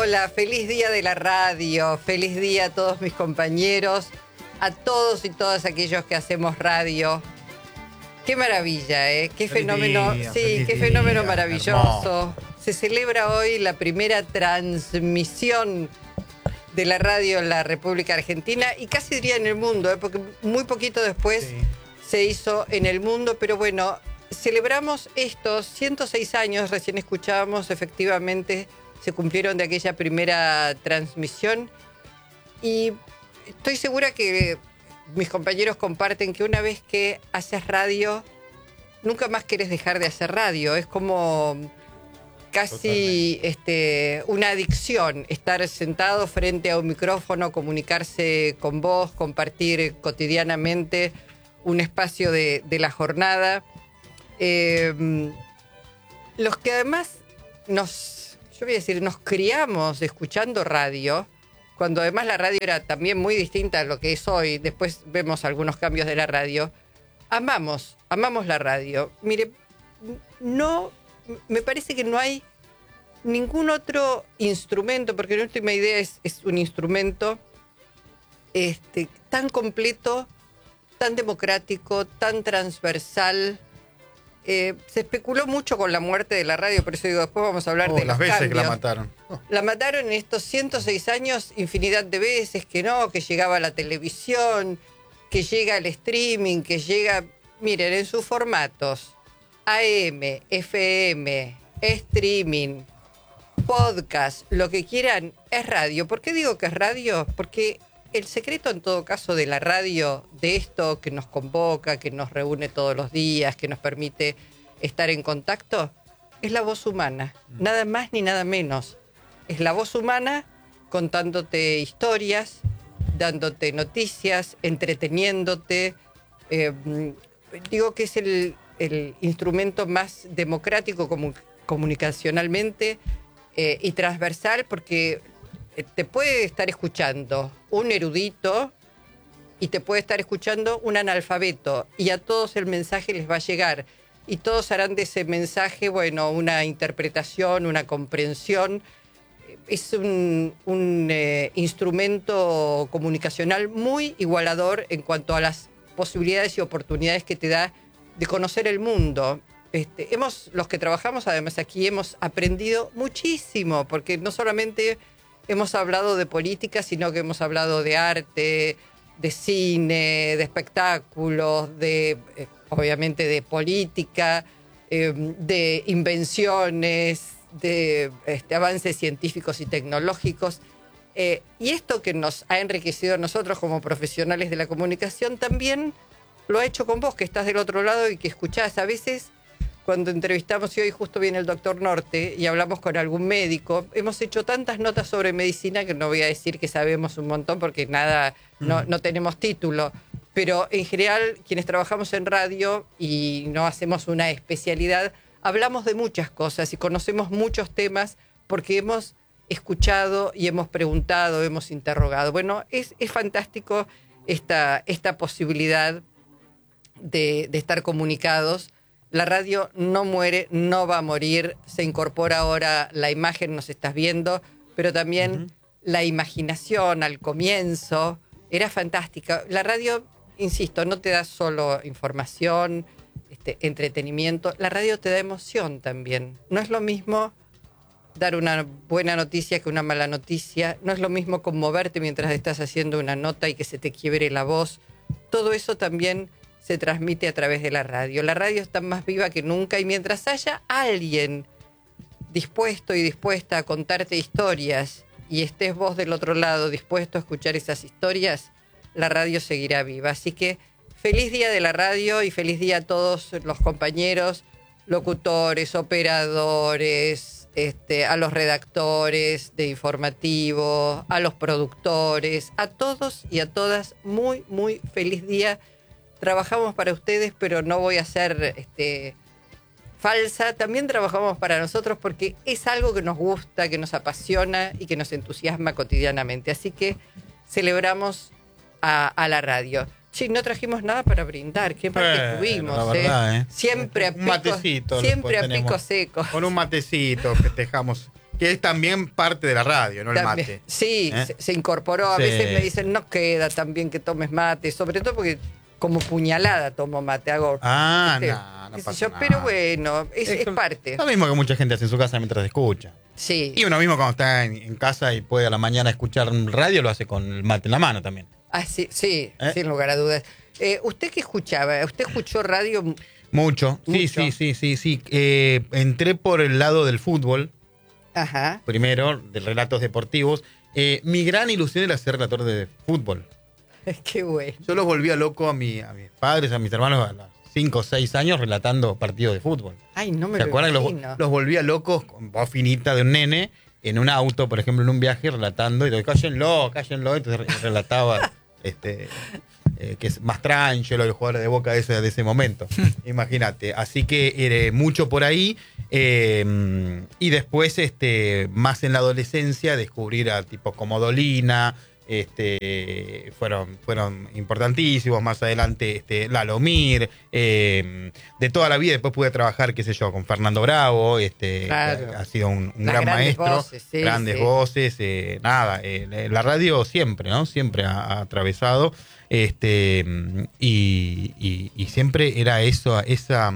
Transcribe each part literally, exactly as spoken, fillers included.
hola, feliz día de la radio, feliz día a todos mis compañeros, a todos y todas aquellos que hacemos radio. Qué maravilla, ¿eh? Qué Feliz fenómeno, día, sí, feliz qué día, fenómeno maravilloso. hermoso. Se celebra hoy la primera transmisión de la radio en la República Argentina y casi diría en el mundo, ¿eh? Porque muy poquito después Sí. se hizo en el mundo, pero bueno, celebramos estos ciento seis años, recién escuchábamos, efectivamente se cumplieron de aquella primera transmisión y estoy segura que mis compañeros comparten que una vez que haces radio, nunca más querés dejar de hacer radio. Es como casi este, una adicción estar sentado frente a un micrófono, comunicarse con vos, compartir cotidianamente un espacio de, de la jornada. Eh, los que además nos, yo voy a decir, nos criamos escuchando radio, cuando además la radio era también muy distinta a lo que es hoy, después vemos algunos cambios de la radio, amamos, amamos la radio. Mire, no, me parece que no hay ningún otro instrumento, porque la última idea es, es un instrumento este, tan completo, tan democrático, tan transversal. Eh, se especuló mucho con la muerte de la radio, por eso digo, después vamos a hablar Oh, de las los veces cambios. que la mataron. Oh. La mataron en estos ciento seis años infinidad de veces, que no, que llegaba a la televisión, que llega al streaming, que llega, miren, en sus formatos, A M, F M, streaming, podcast, lo que quieran, es radio. ¿Por qué digo que es radio? Porque el secreto en todo caso de la radio, de esto que nos convoca, que nos reúne todos los días, que nos permite estar en contacto, es la voz humana. Nada más ni nada menos. Es la voz humana contándote historias, dándote noticias, entreteniéndote. Eh, digo que es el, el instrumento más democrático comu- comunicacionalmente eh, y transversal, porque te puede estar escuchando un erudito y te puede estar escuchando un analfabeto, y a todos el mensaje les va a llegar y todos harán de ese mensaje, bueno, una interpretación, una comprensión. Es un, un eh, instrumento comunicacional muy igualador en cuanto a las posibilidades y oportunidades que te da de conocer el mundo. Este, hemos, los que trabajamos además aquí hemos aprendido muchísimo, porque no solamente hemos hablado de política, sino que hemos hablado de arte, de cine, de espectáculos, de eh, obviamente de política, eh, de invenciones, de este, avances científicos y tecnológicos. Eh, y esto que nos ha enriquecido a nosotros como profesionales de la comunicación también lo ha hecho con vos, que estás del otro lado y que escuchás. A veces, cuando entrevistamos, y hoy justo viene el doctor Norte, y hablamos con algún médico, hemos hecho tantas notas sobre medicina que no voy a decir que sabemos un montón porque nada, no, no tenemos título. Pero en general, quienes trabajamos en radio y no hacemos una especialidad, hablamos de muchas cosas y conocemos muchos temas porque hemos escuchado y hemos preguntado, hemos interrogado. Bueno, es, es fantástico esta, esta posibilidad de, de estar comunicados. La radio no muere, no va a morir. Se incorpora ahora la imagen, nos estás viendo, pero también uh-huh. la imaginación al comienzo era fantástica. La radio, insisto, no te da solo información, este, entretenimiento. La radio te da emoción también. No es lo mismo dar una buena noticia que una mala noticia. No es lo mismo conmoverte mientras estás haciendo una nota y que se te quiebre la voz. Todo eso también se transmite a través de la radio. La radio está más viva que nunca, y mientras haya alguien dispuesto y dispuesta a contarte historias y estés vos del otro lado dispuesto a escuchar esas historias, la radio seguirá viva. Así que feliz día de la radio y feliz día a todos los compañeros, locutores, operadores, este, a los redactores de informativo, a los productores, a todos y a todas, muy, muy feliz día. Trabajamos para ustedes, pero no voy a ser este, falsa. También trabajamos para nosotros porque es algo que nos gusta, que nos apasiona y que nos entusiasma cotidianamente. Así que celebramos a, a la radio. Sí, no trajimos nada para brindar. Qué mal que estuvimos, la verdad, ¿eh? ¿eh? Siempre a un pico, matecito. siempre a tenemos. pico seco. Con un matecito festejamos. que es también parte de la radio, no el También. mate. Sí, ¿Eh? se, se incorporó. A Sí. veces me dicen, no queda tan bien que tomes mate, sobre todo porque como puñalada tomo mate, hago. Ah, ¿viste? no, no Qué sé pasa yo, nada. pero bueno, es, es parte. Lo mismo que mucha gente hace en su casa mientras escucha. Sí. Y uno mismo cuando está en, en casa y puede a la mañana escuchar radio, lo hace con el mate en la mano también. Ah, sí, sí, ¿Eh? sin lugar a dudas. Eh, ¿Usted qué escuchaba? ¿Usted escuchó radio? Mucho, sí, Mucho. sí, sí, sí, sí. Eh, entré por el lado del fútbol, Ajá. primero, de relatos deportivos. Eh, mi gran ilusión era ser relator de fútbol. Qué bueno. Yo los volvía loco a, mi, a mis padres, a mis hermanos a los cinco o seis años relatando partidos de fútbol. Ay, no me ¿Se lo acuerdan? Los, imagino. los volvía locos con voz finita de un nene en un auto, por ejemplo, en un viaje, relatando, y lo cállenlo, cállenlo, entonces re- relataba este eh, que es Mastrangelo, el jugador de Boca de ese, de ese momento. Imagínate. Así que eh, mucho por ahí. Eh, y después, este, más en la adolescencia, descubrir a tipos como Dolina. Este, fueron, fueron importantísimos. Más adelante, este, Lalomir, eh, de toda la vida. Después pude trabajar, qué sé yo, con Fernando Bravo. Este, Claro. ha sido un, un Las gran grandes maestro. voces, sí, grandes sí. voces, eh, nada. eh, la radio siempre, ¿no? Siempre ha, ha atravesado. Este, y, y, y siempre era eso, esa.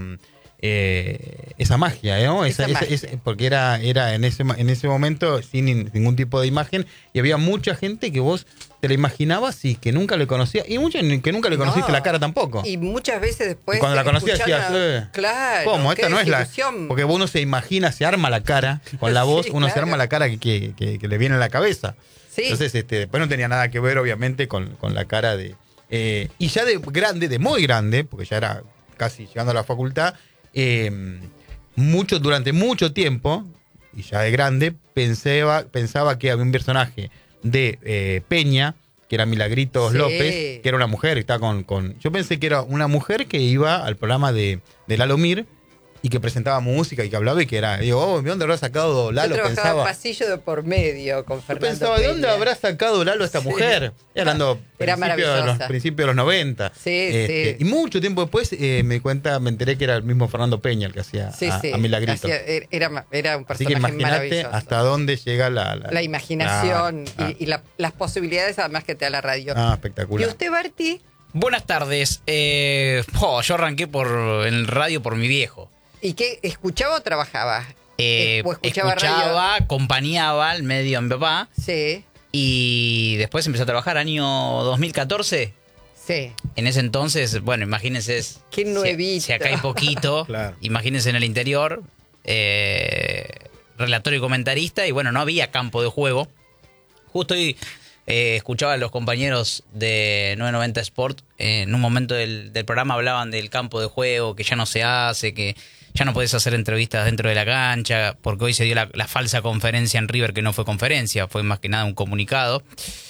Eh, esa magia, ¿no? Esa, Esa esa- magia. esa- porque era, era en, ese, ma- en ese momento sin nin- ningún tipo de imagen y había mucha gente que vos te la imaginabas y que nunca le conocías y mucha que nunca le conociste No. la cara tampoco. Y muchas veces después. Y cuando la conocías escuchando- decías, eh, claro. ¿Cómo? Esta qué no es la. desilusión. Porque uno se imagina, se arma la cara con la voz, Sí, uno se claro. arma la cara que, que- que- que le viene a la cabeza. Sí. Entonces, este, después no tenía nada que ver, obviamente, con, con la cara de. eh, y ya de grande, de muy grande, porque ya era casi llegando a la facultad, eh, mucho, durante mucho tiempo, y ya de grande, pensaba, pensaba que había un personaje de eh, Peña, que era Milagritos Sí. López, que era una mujer, que estaba con, con. Yo pensé que era una mujer que iba al programa de, de Lalomir y que presentaba música y que hablaba y que era. Digo, oh, ¿de dónde habrá sacado Lalo? Yo trabajaba Pensaba. pasillo de por medio con Yo Fernando pensaba, ¿de dónde Peña. habrá sacado Lalo esta Sí. mujer? Y hablando Era principios de los, maravillosa. principios de los noventa. Sí, Este, sí. Y mucho tiempo después eh, me cuenta, me enteré que era el mismo Fernando Peña el que hacía Sí, a, sí. a Milagrito. Hacía- era, era un Así que personaje imagínate maravilloso. hasta dónde llega la, La imaginación Ah, y, y la- las posibilidades además que te da la radio. ah, ¿Y espectacular. usted, Barty? Buenas tardes. Eh, oh, yo arranqué por en el radio por mi viejo. ¿Y qué? ¿Escuchaba o trabajaba? Eh, ¿O escuchaba, escuchaba, radio? acompañaba al medio a mi papá Sí, y después empecé a trabajar año dos mil catorce. sí. En ese entonces, bueno, imagínense, es- Qué si- nuevito. Si, acá hay poquito, Claro. imagínense en el interior, eh, relator y comentarista, y bueno, no había campo de juego. Justo hoy eh, escuchaba a los compañeros de nueve noventa Sport, eh, en un momento del, del programa hablaban del campo de juego, que ya no se hace, que ya no podés hacer entrevistas dentro de la cancha, porque hoy se dio la, la falsa conferencia en River, que no fue conferencia, fue más que nada un comunicado.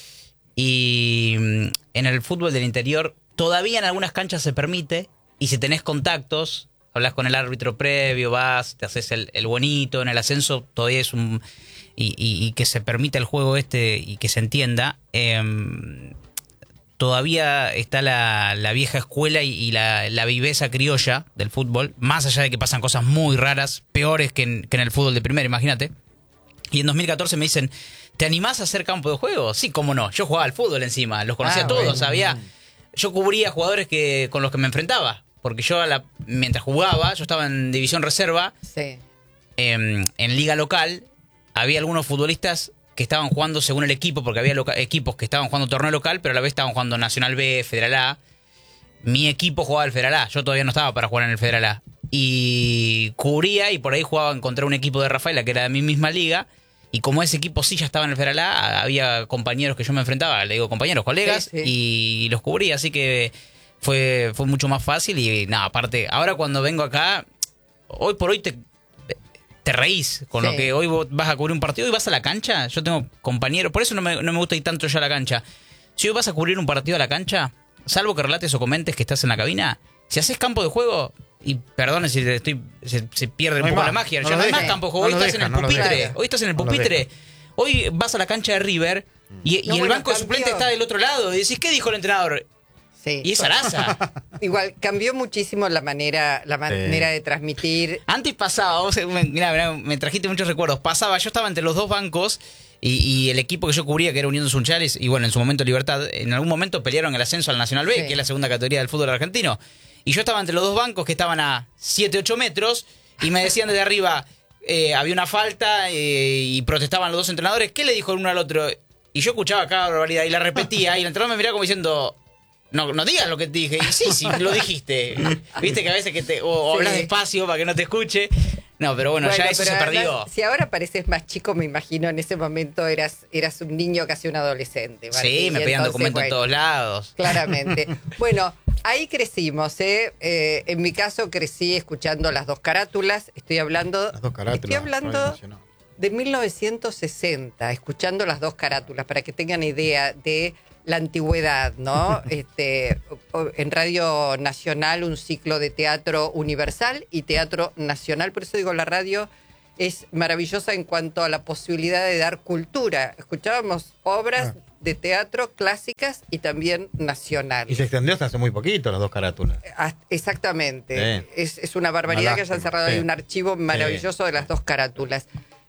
Y mm, en el fútbol del interior todavía en algunas canchas se permite, y si tenés contactos, hablas con el árbitro previo, vas, te haces el, el bonito, en el ascenso todavía es un... Y, y- y que se permita el juego este y que se entienda, em, todavía está la, la vieja escuela y, y la, la viveza criolla del fútbol, más allá de que pasan cosas muy raras, peores que en, que en el fútbol de primera, imagínate. Y en dos mil catorce me dicen, ¿te animás a hacer campo de juego? Sí, cómo no. Yo jugaba al fútbol encima, los conocía Ah, todos, bueno. sabía. Yo cubría jugadores que con los que me enfrentaba, porque yo a la, mientras jugaba, yo estaba en división reserva, Sí. en, en liga local, había algunos futbolistas que estaban jugando según el equipo, porque había loca- equipos que estaban jugando torneo local, pero a la vez estaban jugando Nacional B, Federal A. Mi equipo jugaba al Federal A, yo todavía no estaba para jugar en el Federal A. Y cubría, y por ahí jugaba contra un equipo de Rafaela, que era de mi misma liga, y como ese equipo sí ya estaba en el Federal A, había compañeros que yo me enfrentaba, le digo compañeros, colegas, Sí, sí. y los cubría, así que fue, fue mucho más fácil. Y nada, aparte, ahora cuando vengo acá, hoy por hoy te, te reís con Sí. lo que hoy vos vas a cubrir un partido y vas a la cancha. Yo tengo compañeros, por eso no me, no me gusta ir tanto yo a la cancha. Si hoy vas a cubrir un partido a la cancha, salvo que relates o comentes que estás en la cabina, si haces campo de juego, y perdone si estoy, se, se pierde No un hay poco más, la magia, no ya lo no hay dejan, más campo de juego, no hoy lo estás en dejan, el no lo pupitre, dejan. hoy estás en el No lo pupitre. dejan. Hoy vas a la cancha de River y, y No, el bueno, banco de suplentes campeón. está del otro lado y decís, ¿qué dijo el entrenador? Sí. Sí. Y es Sarasa. Igual, cambió muchísimo la manera, la manera de transmitir. Antes pasaba, vos, me, mirá, mirá, me trajiste muchos recuerdos. Pasaba, yo estaba entre los dos bancos y, y el equipo que yo cubría, que era Unión de Sunchales, y bueno, en su momento Libertad, en algún momento pelearon el ascenso al Nacional B, sí, que es la segunda categoría del fútbol argentino. Y yo estaba entre los dos bancos que estaban a siete, ocho metros y me decían desde arriba, eh, había una falta eh, y protestaban los dos entrenadores. ¿Qué le dijo el uno al otro? Y yo escuchaba cada barbaridad y la repetía y el entrenador me miraba como diciendo... No, no digas lo que te dije. Y sí, sí, lo dijiste. Viste que a veces que te, o, o sí. hablas despacio para que no te escuche. No, pero bueno, bueno ya eso se además, perdió. Si ahora pareces más chico, me imagino, en ese momento eras, eras un niño, casi un adolescente. Martín, Sí, me pedían documentos bueno, en todos lados. Claramente. Bueno, ahí crecimos, ¿eh? ¿eh? En mi caso crecí escuchando las dos carátulas. Estoy hablando, Las dos carátulas, estoy hablando de mil novecientos sesenta, escuchando las dos carátulas, para que tengan idea de la antigüedad, ¿no? este, en Radio Nacional un ciclo de teatro universal y teatro nacional, por eso digo, la radio es maravillosa en cuanto a la posibilidad de dar cultura. Escuchábamos obras ah. de teatro clásicas y también nacionales. Y se extendió hasta hace muy poquito las dos carátulas. Exactamente. Sí. Es, es una barbaridad una que hayan cerrado sí. ahí un archivo maravilloso sí. de las dos carátulas.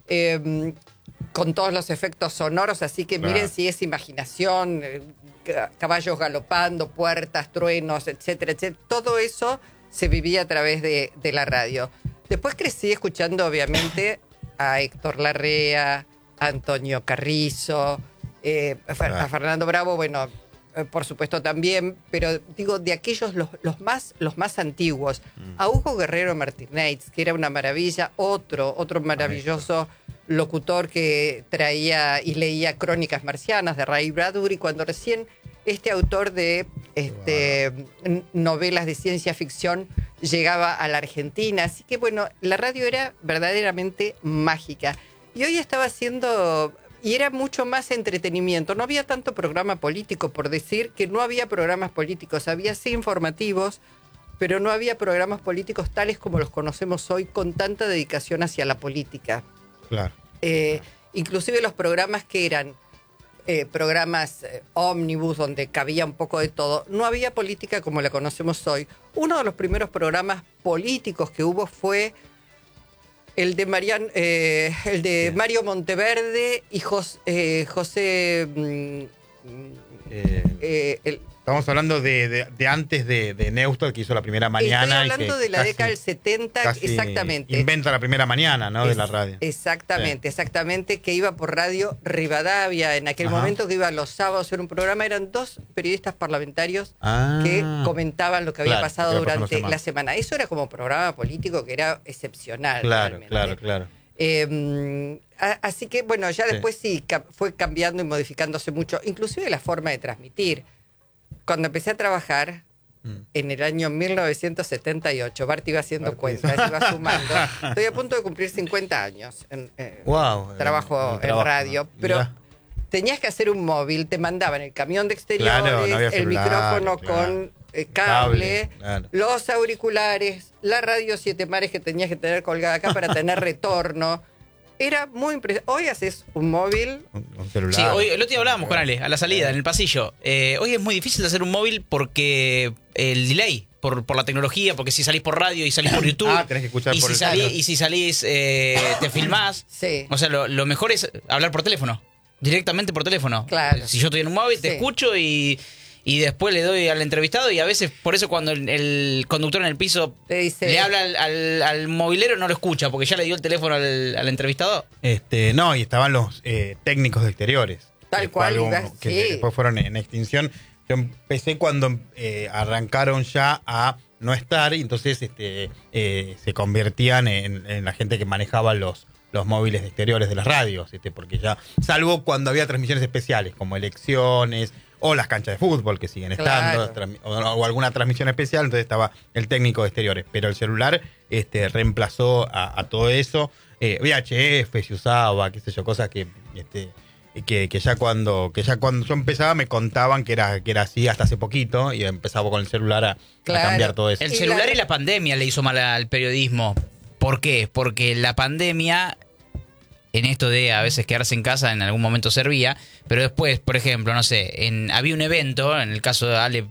Eh, con todos los efectos sonoros, así que claro. miren si es imaginación, eh, caballos galopando, puertas, truenos, etcétera, etcétera. Todo eso se vivía a través de, de la radio. Después crecí escuchando, obviamente, a Héctor Larrea, a Antonio Carrizo, eh, claro. a Fernando Bravo, bueno, eh, por supuesto también, pero digo, de aquellos, los, los, más, los más antiguos. Mm. A Hugo Guerrero Martínez, que era una maravilla, otro, otro maravilloso locutor que traía y leía Crónicas Marcianas de Ray Bradbury, cuando recién este autor de este, wow. novelas de ciencia ficción llegaba a la Argentina. Así que bueno, la radio era verdaderamente mágica. Y hoy estaba haciendo, y era mucho más entretenimiento. No había tanto programa político, por decir que no había programas políticos. Había sí informativos, pero no había programas políticos tales como los conocemos hoy, con tanta dedicación hacia la política. Claro. Eh, inclusive los programas que eran eh, programas eh, ómnibus, donde cabía un poco de todo, no había política como la conocemos hoy. Uno de los primeros programas políticos que hubo fue el de, Marian, eh, el de Mario Monteverde y Jos, eh, José... Mm, eh, eh, el, Estamos hablando de, de, de antes de, de Neustadt, que hizo la primera mañana. Estoy hablando y que de la casi, década del setenta, exactamente. Inventa la primera mañana, ¿no? Es, de la radio. Exactamente, sí. exactamente, que iba por Radio Rivadavia. En aquel Ajá. momento que iba los sábados en un programa, eran dos periodistas parlamentarios ah, que comentaban lo que había claro, pasado que durante semana. la semana. Eso era como programa político que era excepcional. Claro, realmente. claro, claro. Eh, así que, bueno, ya después sí. sí fue cambiando y modificándose mucho, inclusive la forma de transmitir. Cuando empecé a trabajar mm. en el año mil novecientos setenta y ocho, Bart iba haciendo Bart cuentas, iba sumando. Estoy a punto de cumplir cincuenta años en eh, wow, trabajo en, trabajo, radio, ¿no? pero Mirá. tenías que hacer un móvil, te mandaban el camión de exteriores, claro, no el celular, micrófono claro. con eh, cable, cable claro. los auriculares, la radio Siete Mares que tenías que tener colgada acá para tener retorno. Era muy impresionante. Hoy haces un móvil. Un, un celular. Sí, hoy, el otro día hablábamos con Ale, a la salida, en el pasillo. Eh, hoy es muy difícil hacer un móvil porque el delay, por, por la tecnología, porque si salís por radio y salís por YouTube. Ah, tenés que escuchar y por si el salís, radio. Y si salís, eh, te filmás. Sí. O sea, lo, lo mejor es hablar por teléfono. Directamente por teléfono. Claro. Si yo estoy en un móvil, te sí. escucho y... Y después le doy al entrevistado y a veces por eso cuando el, el conductor en el piso dice, le habla al, al, al movilero no lo escucha porque ya le dio el teléfono al, al entrevistado. Este, no, y estaban los eh, técnicos de exteriores. Tal cual. Algo ibas, que sí. después fueron en extinción. Yo empecé cuando eh, arrancaron ya a no estar y entonces este, eh, se convertían en, en la gente que manejaba los, los móviles de exteriores de las radios. Este, porque ya, salvo cuando había transmisiones especiales como elecciones... O las canchas de fútbol que siguen estando, claro. o, o alguna transmisión especial, entonces estaba el técnico de exteriores. Pero el celular este, reemplazó a, a todo eso. Eh, V H F se usaba, qué sé yo, cosas que, este, que, que ya cuando que ya cuando yo empezaba me contaban que era, que era así hasta hace poquito y empezaba con el celular a, claro. a cambiar todo eso. El celular y la pandemia le hizo mal al periodismo. ¿Por qué? Porque la pandemia en esto de a veces quedarse en casa en algún momento servía, pero después, por ejemplo, no sé, en, había un evento, en el caso de Ale,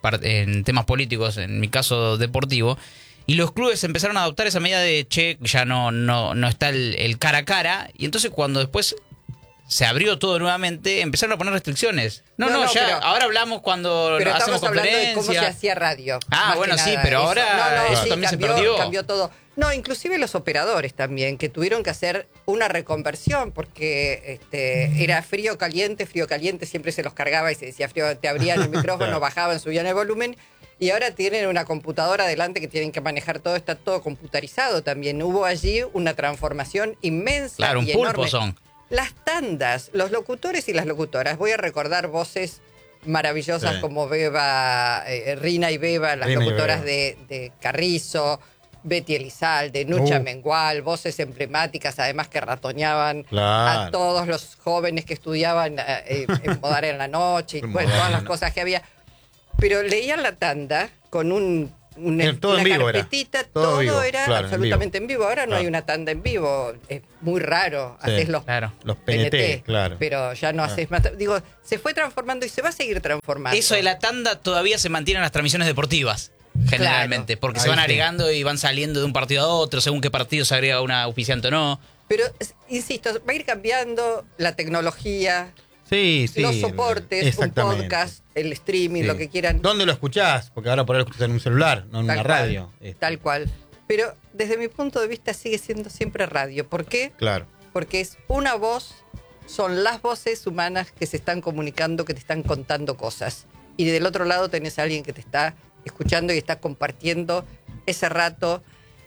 en temas políticos, en mi caso deportivo, y los clubes empezaron a adoptar esa medida de, che, ya no, no, no está el, el cara a cara, y entonces cuando después se abrió todo nuevamente, empezaron a poner restricciones. No, no, no, no ya, pero, ahora hablamos cuando pero hacemos conferencias. Pero estamos hablando de cómo se hacía radio. Ah, bueno, sí, pero eso. ahora no, no, eso sí, también cambió, se perdió. Cambió todo. No, inclusive los operadores también, que tuvieron que hacer una reconversión, porque este, era frío, caliente, frío, caliente, siempre se los cargaba y se decía frío, te abrían el micrófono, bajaban, subían el volumen, y ahora tienen una computadora adelante que tienen que manejar todo, está todo computarizado también. Hubo allí una transformación inmensa. Claro, un y pulpo enorme. son. Las tandas, los locutores y las locutoras, voy a recordar voces maravillosas sí. como Beba, eh, Rina y Beba, las Rina locutoras de, de Carrizo, Betty Elizalde, Nucha uh. Mengual, voces emblemáticas, además que ratoneaban claro. a todos los jóvenes que estudiaban eh, en Modar en la Noche, y bueno, todas las cosas que había. Pero leían la tanda con un... Una, todo una en vivo carpetita, era. Todo, todo vivo, era claro, absolutamente en vivo. en vivo. Ahora no claro. hay una tanda en vivo. Es muy raro. Sí, haces los, claro. los P N T, P N T, claro. Pero ya no claro. haces más. Digo, se fue transformando y se va a seguir transformando. Eso de la tanda todavía se mantiene en las transmisiones deportivas, generalmente. Claro. Porque Ahí se van agregando sí. y van saliendo de un partido a otro, según qué partido se agrega una auspiciante o no. Pero, insisto, va a ir cambiando la tecnología. Sí, sí. Los soportes, un podcast, el streaming, sí. lo que quieran. ¿Dónde lo escuchás? Porque ahora por ahí lo escuchás en un celular, no en tal una cual, radio. Este. Tal cual. Pero desde mi punto de vista sigue siendo siempre radio. ¿Por qué? Claro. Porque es una voz, son las voces humanas que se están comunicando, que te están contando cosas. Y del otro lado tenés a alguien que te está escuchando y está compartiendo ese rato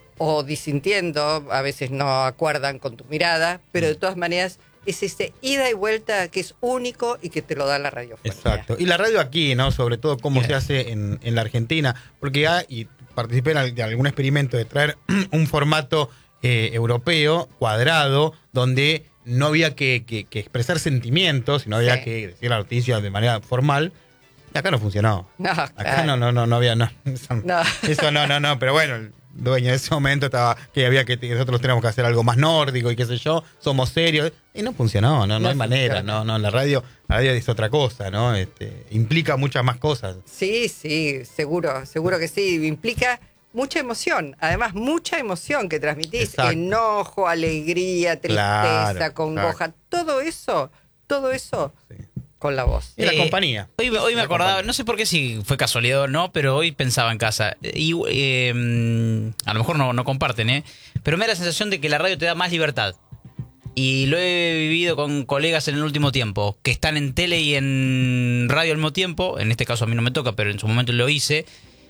o disintiendo. A veces no acuerdan con tu mirada, pero de todas maneras... es ese ida y vuelta que es único y que te lo da la radiofonía. Exacto. Y la radio aquí, ¿no? Sobre todo cómo Bien. se hace en, en la Argentina. Porque ya, y participé en de algún experimento de traer un formato eh, europeo, cuadrado, donde no había que, que, que expresar sentimientos, sino había sí. que decir la noticia de manera formal. Y acá no funcionó. No, acá claro. no, no, no, no había, no. Eso no, eso no, no, no, pero bueno... el dueño de ese momento estaba que había que nosotros teníamos que hacer algo más nórdico y qué sé yo, somos serios y no funcionó, no, no, no hay manera, no, no, la radio, la radio es otra cosa, ¿no? Este, implica muchas más cosas. Sí, sí, seguro, seguro que sí, implica mucha emoción, además mucha emoción que transmitís, Exacto. enojo, alegría, tristeza, claro, congoja, claro. todo eso, todo eso. Sí. Con la voz. Y la eh, compañía. Hoy, hoy me acordaba, no sé por qué si fue casualidad o no, pero hoy pensaba en casa. Y eh, a lo mejor no, no comparten, ¿eh? Pero me da la sensación de que la radio te da más libertad. Y lo he vivido con colegas en el último tiempo, que están en tele y en radio al mismo tiempo. En este caso a mí no me toca, pero en su momento lo hice.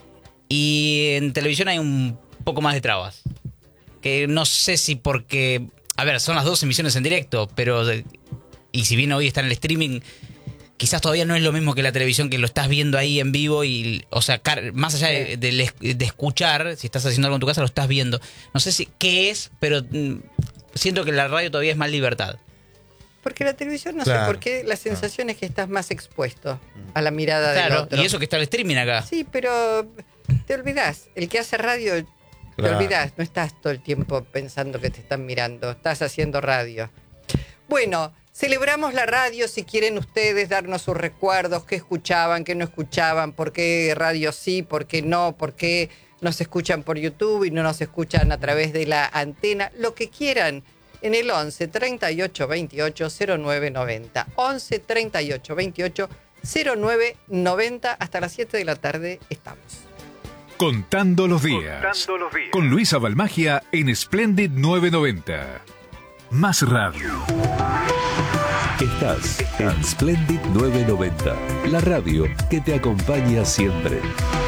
Y en televisión hay un poco más de trabas. Que no sé si porque... A ver, son las dos emisiones en directo, pero... Y si bien hoy está en el streaming... Quizás todavía no es lo mismo que la televisión, que lo estás viendo ahí en vivo y, o sea, más allá de, de, de escuchar, si estás haciendo algo en tu casa, lo estás viendo. No sé si qué es, pero mm, siento que la radio todavía es más libertad. Porque la televisión, no claro. sé por qué, la sensación es que estás más expuesto a la mirada claro, del otro. Y eso que está el streaming acá. Sí, pero te olvidás. El que hace radio, claro. te olvidás. No estás todo el tiempo pensando que te están mirando. Estás haciendo radio. Bueno... Celebramos la radio, si quieren ustedes darnos sus recuerdos, qué escuchaban, qué no escuchaban, por qué radio sí, por qué no, por qué nos escuchan por YouTube y no nos escuchan a través de la antena, lo que quieran, en el once, treinta y ocho, veintiocho, cero nueve noventa. once, treinta y ocho, veintiocho, cero nueve noventa, hasta las siete de la tarde estamos. Contando los días, Contando los días. Con Luisa Balmagia en Splendid novecientos noventa. Más radio. Estás en Splendid novecientos noventa, la radio que te acompaña siempre.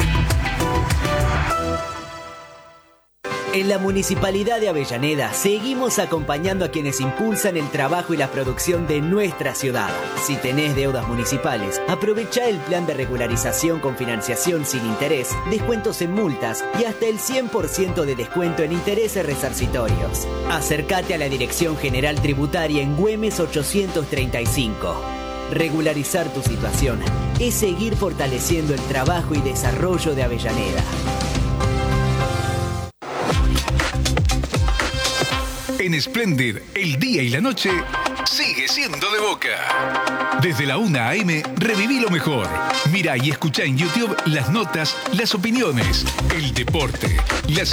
En la Municipalidad de Avellaneda seguimos acompañando a quienes impulsan el trabajo y la producción de nuestra ciudad. Si tenés deudas municipales, aprovecha el plan de regularización con financiación sin interés, descuentos en multas y hasta el cien por ciento de descuento en intereses resarcitorios. Acércate a la Dirección General Tributaria en Güemes ochocientos treinta y cinco. Regularizar tu situación es seguir fortaleciendo el trabajo y desarrollo de Avellaneda. en Splendid, el día y la noche sigue siendo de Boca. Desde la una a eme, reviví lo mejor. Mira y escucha en YouTube las notas, las opiniones, el deporte, las